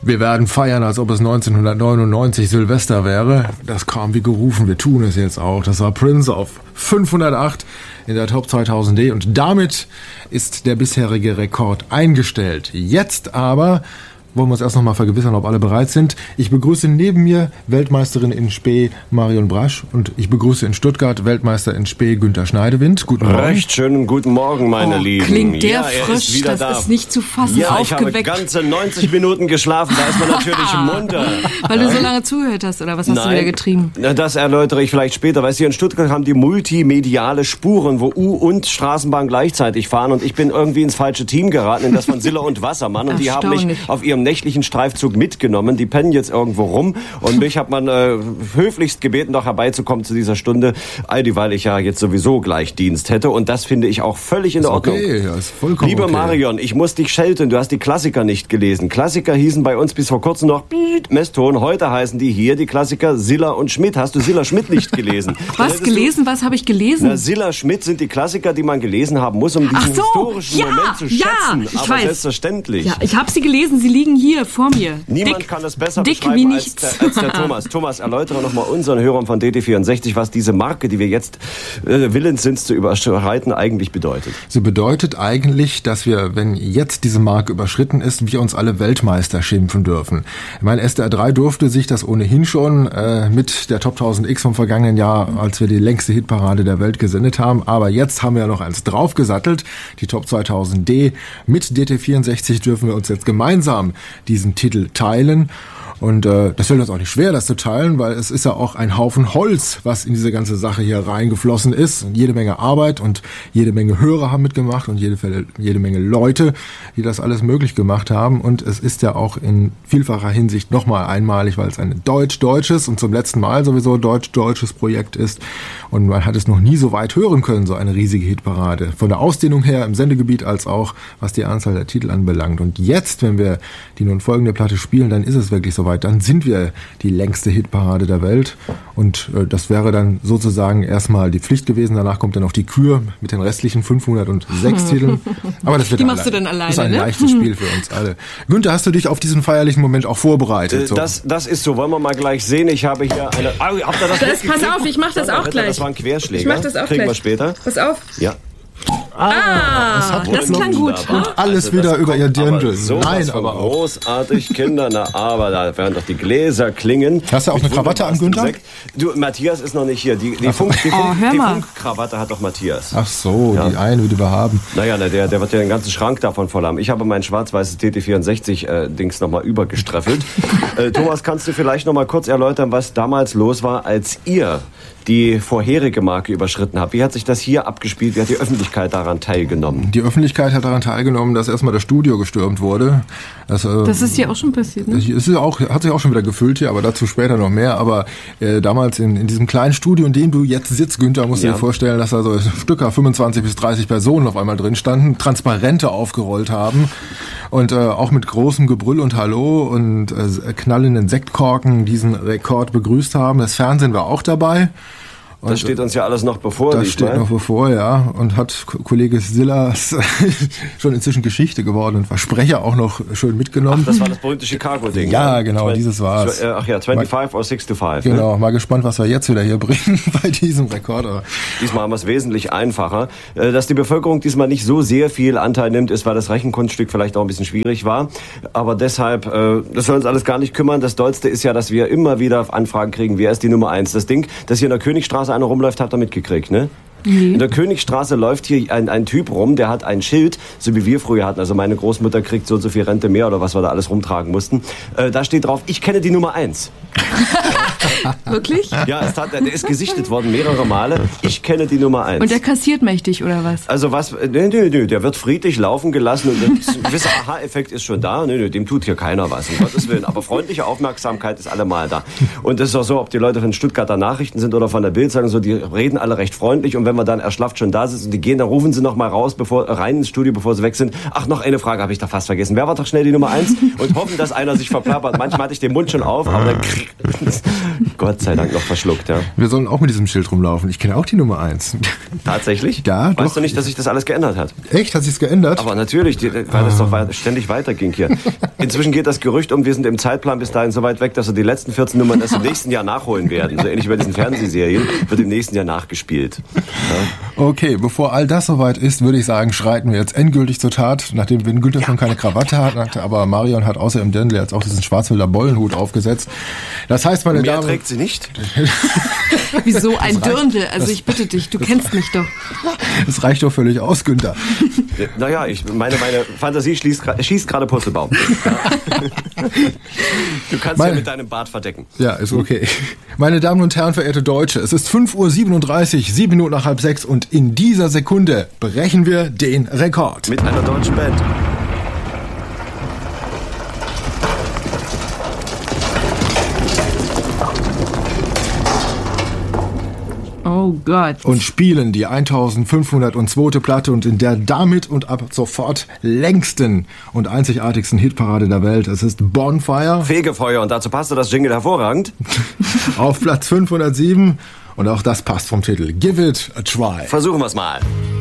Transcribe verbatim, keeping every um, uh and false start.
Wir werden feiern, als ob es neunzehnhundertneunundneunzig Silvester wäre. Das kam wie gerufen, wir tun es jetzt auch. Das war Prince auf fünfhundertacht in der Top zweitausend D und damit ist der bisherige Rekord eingestellt. Jetzt aber wollen wir uns erst noch mal vergewissern, ob alle bereit sind. Ich begrüße neben mir Weltmeisterin in Spee Marion Brasch und ich begrüße in Stuttgart Weltmeister in Spee Günther Schneidewind. Guten Morgen. Recht schönen guten Morgen, meine oh, Lieben. Klingt der ja, frisch, ist wieder das da. ist nicht zu fassen, ja, aufgeweckt. Ich habe ganze neunzig Minuten geschlafen, da ist man natürlich munter. Weil du so lange zugehört hast, oder was hast Nein, du wieder getrieben? Das erläutere ich vielleicht später. Weißt du, in Stuttgart haben die multimediale Spuren, wo U- und Straßenbahn gleichzeitig fahren und ich bin irgendwie ins falsche Team geraten, in das von Siller und Wassermann und die haben mich auf ihrem nächtlichen Streifzug mitgenommen. Die pennen jetzt irgendwo rum und mich hat man äh, höflichst gebeten, doch herbeizukommen zu dieser Stunde, all die, weil ich ja jetzt sowieso gleich Dienst hätte und das finde ich auch völlig in Ordnung. Okay, ja, ist vollkommen Liebe okay. Marion, ich muss dich schelten, du hast die Klassiker nicht gelesen. Klassiker hießen bei uns bis vor kurzem noch Messton, heute heißen die hier die Klassiker Siller und Schmidt. Hast du Siller Schmidt nicht gelesen? Was gelesen? Was habe ich gelesen? Na, Siller Schmidt sind die Klassiker, die man gelesen haben muss, um diesen Ach so, historischen ja, Moment zu ja, schätzen. ich Aber weiß. Selbstverständlich. Ja, ich habe sie gelesen, sie liegen hier vor mir. Niemand dick, kann das besser dick beschreiben wie als nichts. der, als der Thomas. Thomas, erläutere nochmal unseren Hörern von D T vierundsechzig, was diese Marke, die wir jetzt äh, willens sind zu überschreiten, eigentlich bedeutet. Sie bedeutet eigentlich, dass wir, wenn jetzt diese Marke überschritten ist, wir uns alle Weltmeister schimpfen dürfen. Ich meine, S D R drei durfte sich das ohnehin schon äh, mit der Top tausend X vom vergangenen Jahr, als wir die längste Hitparade der Welt gesendet haben. Aber jetzt haben wir ja noch eins draufgesattelt, die Top zweitausend D. Mit D T vierundsechzig dürfen wir uns jetzt gemeinsam diesen Titel teilen. Und äh, das fällt uns auch nicht schwer, das zu teilen, weil es ist ja auch ein Haufen Holz, was in diese ganze Sache hier reingeflossen ist. Und jede Menge Arbeit und jede Menge Hörer haben mitgemacht und jede, jede Menge Leute, die das alles möglich gemacht haben. Und es ist ja auch in vielfacher Hinsicht nochmal einmalig, weil es ein deutsch-deutsches und zum letzten Mal sowieso deutsch-deutsches Projekt ist. Und man hat es noch nie so weit hören können, so eine riesige Hitparade. Von der Ausdehnung her im Sendegebiet als auch, was die Anzahl der Titel anbelangt. Und jetzt, wenn wir die nun folgende Platte spielen, dann ist es wirklich soweit. Dann sind wir die längste Hitparade der Welt und äh, das wäre dann sozusagen erstmal die Pflicht gewesen. Danach kommt dann noch die Kür mit den restlichen fünfhundertsechs Titeln. Aber das wird die machst allein. du dann alleine, Das ist ein ne? leichtes Spiel für uns alle. Günther, hast du dich auf diesen feierlichen Moment auch vorbereitet? Äh, So? das, das ist so, wollen wir mal gleich sehen. Ich habe hier eine... Oh, habt ihr das Das, pass auf, ich mach das auch gleich. Das war ein Querschläger. Ich mach das auch Kriegen gleich. wir später. Pass auf. Ja. Ah, das, hat das klang gut. Und alles Also wieder das über ihr kommt aber Dirndl. sowas Nein, von aber auch. großartig, Kinder, na, aber da werden doch die Gläser klingen. Hast du auch eine Mit Krawatte an, wunderbarstem Günther? Sekt. Du, Matthias ist noch nicht hier. Die, die, Funk, die, Oh, Funk, hör die mal. Funkkrawatte hat doch Matthias. Ach so, Ja. die eine, die wir haben. Naja, na, der, der wird ja den ganzen Schrank davon voll haben. Ich habe mein schwarz-weißes T T vierundsechzig-Dings äh, nochmal übergestreffelt. äh, Thomas, kannst du vielleicht nochmal kurz erläutern, was damals los war, als ihr die vorherige Marke überschritten habt? Wie hat sich das hier abgespielt? Wie hat die Öffentlichkeit daran teilgenommen? Die Öffentlichkeit hat daran teilgenommen, dass erstmal das Studio gestürmt wurde. Das, äh, Das ist ja auch schon passiert, ne? Es ist ja auch, hat sich auch schon wieder gefüllt hier, aber dazu später noch mehr. Aber äh, damals in, in diesem kleinen Studio, in dem du jetzt sitzt, Günther, musst du Ja. dir vorstellen, dass da so Stücker fünfundzwanzig bis dreißig Personen auf einmal drin standen, Transparente aufgerollt haben und äh, auch mit großem Gebrüll und Hallo und äh, knallenden Sektkorken diesen Rekord begrüßt haben. Das Fernsehen war auch dabei. Das steht uns ja alles noch bevor. Das nicht steht wahr? noch bevor, ja. Und hat K- Kollege Sillers schon inzwischen Geschichte geworden und Versprecher auch noch schön mitgenommen. Das war das berühmte Chicago-Ding. Ja, ne? genau, Twen- dieses war's. Äh, Ach ja, fünfundzwanzig oder fünfundsechzig. Genau, Ne? mal gespannt, was wir jetzt wieder hier bringen bei diesem Rekord. Aber Diesmal haben wir es wesentlich einfacher. Äh, Dass die Bevölkerung diesmal nicht so sehr viel Anteil nimmt, ist, weil das Rechenkunststück vielleicht auch ein bisschen schwierig war. Aber deshalb, äh, das soll uns alles gar nicht kümmern. Das Dollste ist ja, dass wir immer wieder Anfragen kriegen, wer ist die Nummer eins. Das Ding, dass hier in der Königstraße einer rumläuft, habt ihr mitgekriegt, ne? In der Königstraße läuft hier ein, ein Typ rum, der hat ein Schild, so wie wir früher hatten. Also meine Großmutter kriegt so und so viel Rente mehr oder was wir da alles rumtragen mussten. Äh, da steht drauf, ich kenne die Nummer eins. Wirklich? Ja, es hat, der ist gesichtet worden mehrere Male. Ich kenne die Nummer eins. Und der kassiert mächtig, oder was? Also was, nö, nö, nö, der wird friedlich laufen gelassen und ein gewisser Aha-Effekt ist schon da. Nö, nö, dem tut hier keiner was, um Gottes Willen. Aber freundliche Aufmerksamkeit ist allemal da. Und das ist auch so, ob die Leute von Stuttgarter Nachrichten sind oder von der Bild, sagen so, die reden alle recht freundlich und wenn wir dann erschlafft schon da sitzen und die gehen, dann rufen sie noch mal raus, bevor, rein ins Studio, bevor sie weg sind. Ach, noch eine Frage habe ich da fast vergessen. Wer war doch schnell die Nummer eins? Und hoffen, dass einer sich verplappert. Manchmal hatte ich den Mund schon auf, aber dann Gott sei Dank noch verschluckt, ja. Wir sollen auch mit diesem Schild rumlaufen. Ich kenne auch die Nummer eins. Tatsächlich? Ja, Weißt doch. du nicht, dass sich das alles geändert hat? Echt? Hat sich's geändert? Aber natürlich, die, weil das doch wei- ständig weiterging hier. Inzwischen geht das Gerücht um, wir sind im Zeitplan bis dahin so weit weg, dass wir die letzten vierzehn Nummern erst im nächsten Jahr nachholen werden. So ähnlich wie bei diesen Fernsehserien, wird im nächsten Jahr nachgespielt. Ja. Okay, bevor all das soweit ist, würde ich sagen, schreiten wir jetzt endgültig zur Tat, nachdem Win Günther schon keine Krawatte hat, aber Marion hat außer im Dirndl jetzt auch diesen Schwarzwälder Bollenhut aufgesetzt. Das heißt, meine Mehr Damen... trägt sie nicht? Wieso ein reicht. Dirndl? Also ich bitte dich, du kennst mich doch. Das reicht doch völlig aus, Günther. Naja, ich meine, meine Fantasie schließt, gra- schießt gerade Purzelbaum. Du kannst Meine- ja mit deinem Bart verdecken. Ja, ist okay. Meine Damen und Herren, verehrte Deutsche, es ist fünf Uhr siebenunddreißig, sieben Minuten nach halb sechs und in dieser Sekunde brechen wir den Rekord. Mit einer deutschen Band. Oh Gott. Und spielen die eintausendfünfhundertzwei. Platte und in der damit und ab sofort längsten und einzigartigsten Hitparade der Welt. Es ist Bonfire Fegefeuer, und dazu passte das Jingle hervorragend. auf Platz fünfhundertsieben und auch das passt vom Titel. Give it a try. Versuchen wir es mal.